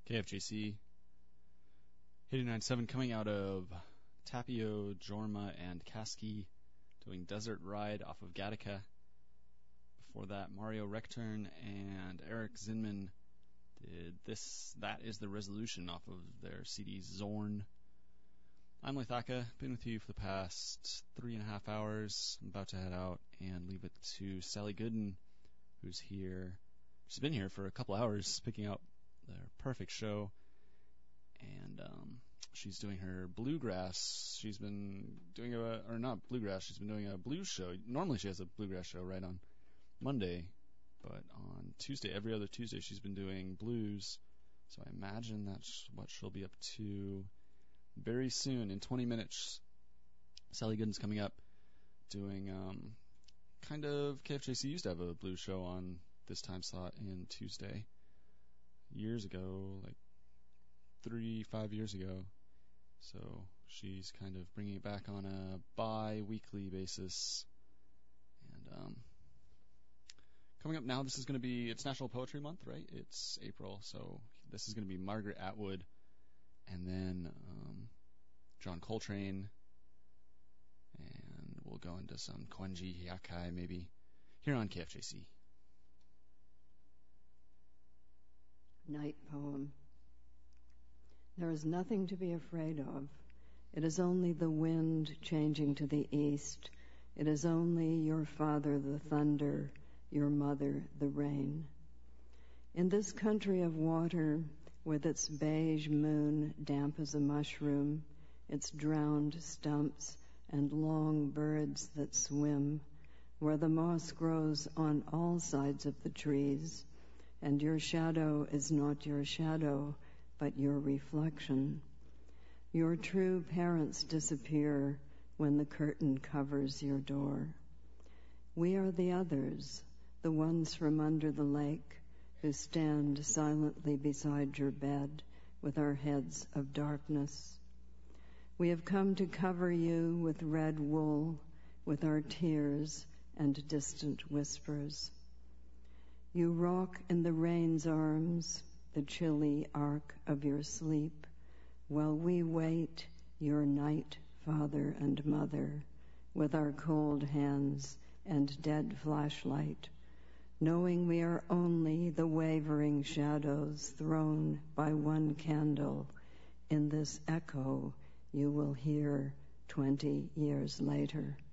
KFJC 89.7 coming out of Tapio, Jorma, and Kaski, doing Desert Ride off of Gattaca. Before that, Mario Recturn and Eric Zinman did That Is the Resolution off of their CD Zorn. I'm Lathaka, been with you for the past 3.5 hours. I'm about to head out and leave it to Sally Gooden, who's here. She's been here for a couple hours picking out their perfect show, and she's doing her bluegrass. She's been doing not bluegrass, she's been doing a blues show. Normally she has a bluegrass show right on Monday, but on Tuesday, every other Tuesday, she's been doing blues. So I imagine that's what she'll be up to very soon. In 20 minutes, Sally Gooden's coming up doing kind of KFJC used to have a blues show on this time slot in Tuesday years ago, like 3-5 years ago. So she's kind of bringing it back on a bi-weekly basis. And coming up now, this is going to be, it's National Poetry Month, right? It's April, so this is going to be Margaret Atwood, and then John Coltrane, and we'll go into some Kwenji Hyakai maybe, here on KFJC. Night poem. There is nothing to be afraid of. It is only the wind changing to the east. It is only your father, the thunder, your mother, the rain. In this country of water, with its beige moon damp as a mushroom, its drowned stumps and long birds that swim, where the moss grows on all sides of the trees, and your shadow is not your shadow, but your reflection. Your true parents disappear when the curtain covers your door. We are the others, the ones from under the lake, who stand silently beside your bed with our heads of darkness. We have come to cover you with red wool, with our tears and distant whispers. You rock in the rain's arms, the chilly arc of your sleep, while we wait your night, father and mother, with our cold hands and dead flashlight, knowing we are only the wavering shadows thrown by one candle in this echo you will hear 20 years later.